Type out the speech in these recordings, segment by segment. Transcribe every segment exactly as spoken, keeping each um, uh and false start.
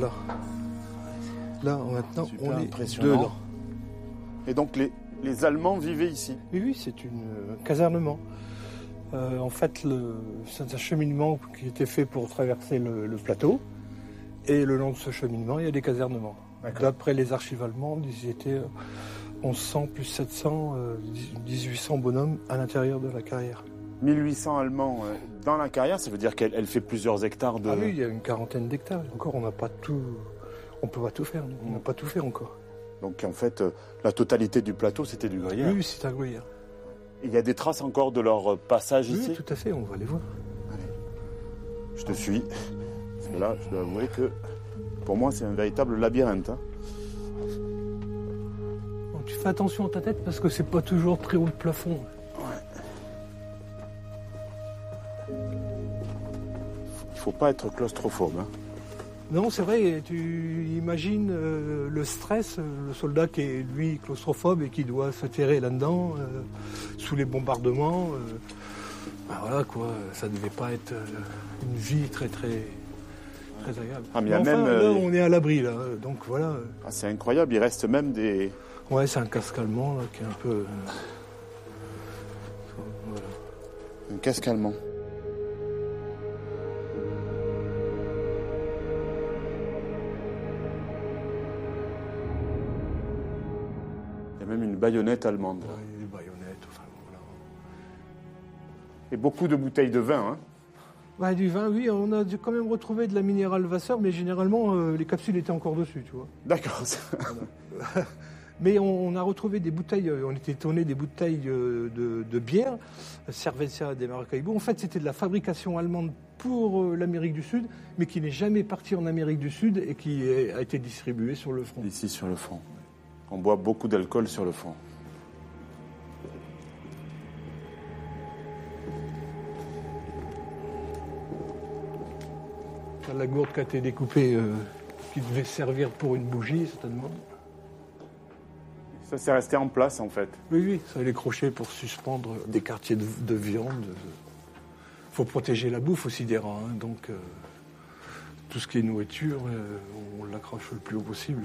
Voilà. Là, maintenant, Super on est impressionnant. dedans. Et donc, les, les Allemands vivaient ici? Oui, oui, c'est une, un casernement. Euh, en fait, le, c'est un cheminement qui était fait pour traverser le, le plateau. Et le long de ce cheminement, il y a des casernements. D'accord. D'après les archives allemandes, ils étaient onze cents plus sept cents, euh, dix-huit cents bonhommes à l'intérieur de la carrière. mille huit cents Allemands euh, dans la carrière, ça veut dire qu'elle elle fait plusieurs hectares de... Ah oui, il y a une quarantaine d'hectares. Encore, on n'a pas tout... On peut pas tout faire, nous. On n'a pas tout fait encore. Donc en fait, euh, la totalité du plateau, c'était du gruyère. Oui, oui, c'est un gruyère. Il y a des traces encore de leur passage Oui, ici? tout à fait, on va les voir. Allez, je te suis. Parce que là, je dois avouer que pour moi, c'est un véritable labyrinthe. Hein. Donc, tu fais attention à ta tête parce que c'est pas toujours très haut le plafond. Ouais. Il faut pas être claustrophobe. Hein. Non, c'est vrai, tu imagines euh, le stress, euh, le soldat qui est, lui, claustrophobe et qui doit se terrer là-dedans, euh, sous les bombardements. Euh, ben voilà, quoi, ça devait pas être euh, une vie très, très, très agréable. Ah, mais il y a enfin, même, là, euh, on est à l'abri, là, donc voilà. Ah, c'est incroyable, il reste même des... Ouais, c'est un casque allemand, là, qui est un peu... Euh, voilà. Un casque allemand. Il y a même une baïonnette allemande. Ouais, des baïonnettes, enfin, voilà. Et beaucoup de bouteilles de vin. Hein. Ouais, du vin, oui, on a dû quand même retrouvé de la minérale Vasseur, mais généralement, euh, les capsules étaient encore dessus, tu vois. D'accord. Voilà. Mais on, on a retrouvé des bouteilles, on était étonnés des bouteilles de, de, de bière, Cerveza de Maracaibo. En fait, c'était de la fabrication allemande pour euh, l'Amérique du Sud, mais qui n'est jamais partie en Amérique du Sud et qui est, a été distribuée sur le front. Ici, sur le front. On boit beaucoup d'alcool sur le front. La gourde qui a été découpée, euh, qui devait servir pour une bougie, certainement. Ça, c'est resté en place, en fait. Oui, oui, ça les crochets pour suspendre des quartiers de, de viande. Il faut protéger la bouffe aussi des rats, hein, donc euh, tout ce qui est nourriture, euh, on l'accroche le plus haut possible.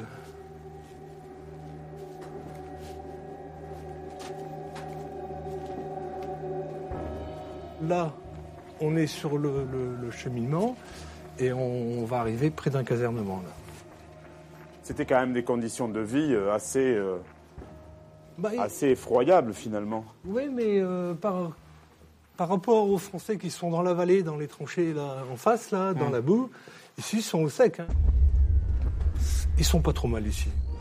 Là, on est sur le, le, le cheminement et on, on va arriver près d'un casernement. Là. C'était quand même des conditions de vie euh, assez, euh, Bah, assez effroyables, finalement. Oui, mais euh, par, par rapport aux Français qui sont dans la vallée, dans les tranchées là, en face, là, dans mmh. la boue, ici, ils sont au sec. Hein. Ils sont pas trop mal ici.